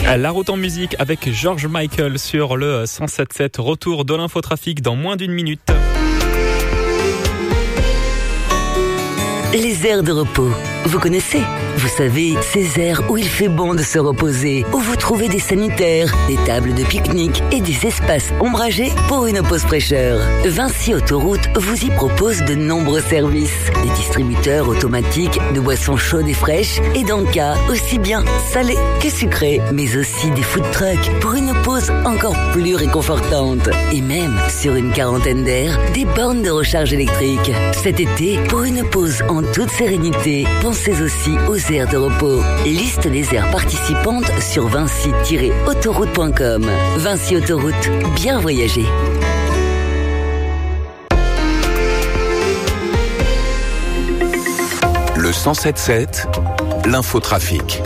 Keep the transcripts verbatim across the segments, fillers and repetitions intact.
La route en musique avec George Michael sur le cent sept sept. Retour de l'infotrafic dans moins d'une minute. Les aires de repos, vous connaissez? Vous savez, ces aires où il fait bon de se reposer, où vous trouvez des sanitaires, des tables de pique-nique et des espaces ombragés pour une pause fraîcheur. Vinci Autoroute vous y propose de nombreux services. Des distributeurs automatiques de boissons chaudes et fraîches et d'encas aussi bien salées que sucrées, mais aussi des food trucks pour une pause encore plus réconfortante. Et même, sur une quarantaine d'aires, des bornes de recharge électrique. Cet été, pour une pause en toute sérénité, pensez aussi aux aires de repos. Liste des aires participantes sur vinci tiret autoroute point com. Vinci Autoroute, bien voyager. Le cent sept sept, l'infotrafic.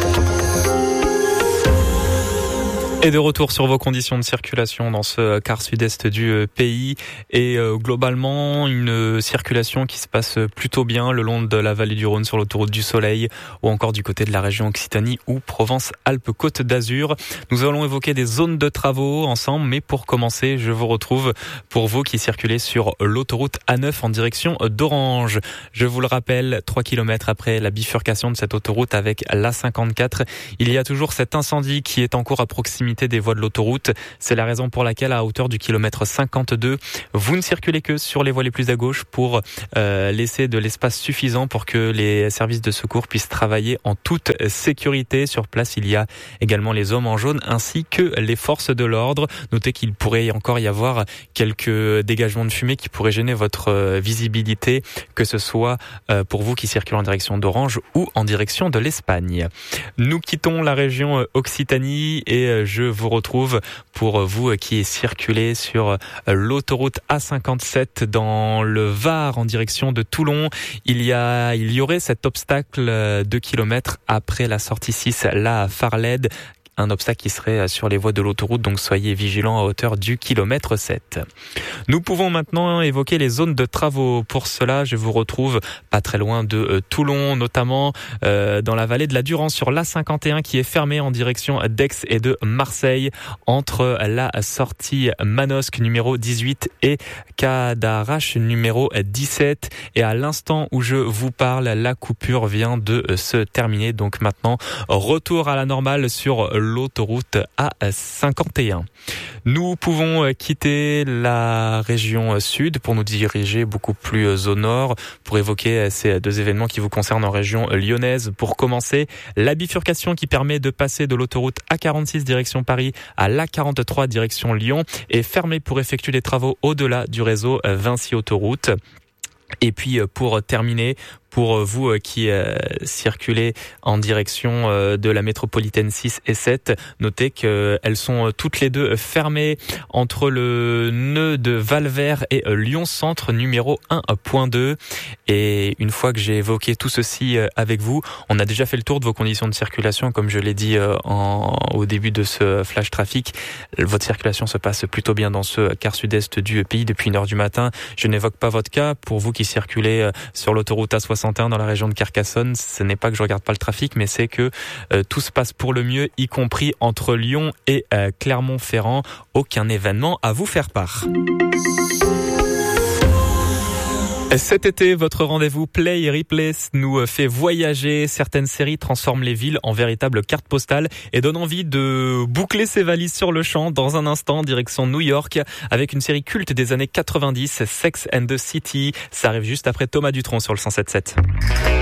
Et de retour sur vos conditions de circulation dans ce quart sud-est du pays et euh, globalement une circulation qui se passe plutôt bien le long de la vallée du Rhône sur l'autoroute du Soleil ou encore du côté de la région Occitanie ou Provence-Alpes-Côte d'Azur. Nous allons évoquer des zones de travaux ensemble, mais pour commencer, je vous retrouve pour vous qui circulez sur l'autoroute A neuf en direction d'Orange. Je vous le rappelle, trois kilomètres après la bifurcation de cette autoroute avec l'A cinquante-quatre, il y a toujours cet incendie qui est en cours à proximité des voies de l'autoroute. C'est la raison pour laquelle à hauteur du kilomètre cinquante-deux, vous ne circulez que sur les voies les plus à gauche pour euh, laisser de l'espace suffisant pour que les services de secours puissent travailler en toute sécurité. Sur place, il y a également les hommes en jaune ainsi que les forces de l'ordre. Notez qu'il pourrait encore y avoir quelques dégagements de fumée qui pourraient gêner votre visibilité, que ce soit pour vous qui circulez en direction d'Orange ou en direction de l'Espagne. Nous quittons la région Occitanie et je vous retrouve pour vous qui circulez sur l'autoroute A cinquante-sept dans le Var en direction de Toulon. Il y a, il y aurait cet obstacle deux kilomètres après la sortie six, la Farled. Un obstacle qui serait sur les voies de l'autoroute, donc soyez vigilants à hauteur du kilomètre sept. Nous pouvons maintenant évoquer les zones de travaux. Pour cela, je vous retrouve pas très loin de euh, Toulon, notamment euh, dans la vallée de la Durance sur l'A cinquante et un qui est fermée en direction d'Aix et de Marseille entre la sortie Manosque numéro dix-huit et Cadarache numéro dix-sept. Et à l'instant où je vous parle, la coupure vient de se terminer. Donc maintenant, retour à la normale sur l'autoroute A cinquante et un. Nous pouvons quitter la région sud pour nous diriger beaucoup plus au nord pour évoquer ces deux événements qui vous concernent en région lyonnaise. Pour commencer, la bifurcation qui permet de passer de l'autoroute A quarante-six direction Paris à l'A quarante-trois direction Lyon est fermée pour effectuer les travaux au-delà du réseau Vinci Autoroute. Et puis pour terminer, pour vous qui euh, circulez en direction euh, de la métropolitaine six et sept, notez qu'elles sont toutes les deux fermées entre le nœud de Valvert et euh, Lyon Centre numéro un point deux. Et une fois que j'ai évoqué tout ceci euh, avec vous, on a déjà fait le tour de vos conditions de circulation, comme je l'ai dit euh, en, au début de ce flash trafic. Votre circulation se passe plutôt bien dans ce quart sud-est du pays depuis une heure du matin. Je n'évoque pas votre cas. Pour vous qui circulez euh, sur l'autoroute A soixante dans la région de Carcassonne, ce n'est pas que je regarde pas le trafic, mais c'est que euh, tout se passe pour le mieux, y compris entre Lyon et euh, Clermont-Ferrand. Aucun événement à vous faire part. Cet été, votre rendez-vous Play et Replay nous fait voyager. Certaines séries transforment les villes en véritables cartes postales et donnent envie de boucler ses valises sur le champ. Dans un instant, direction New York avec une série culte des années quatre-vingt-dix, Sex and the City. Ça arrive juste après Thomas Dutronc sur le cent sept sept.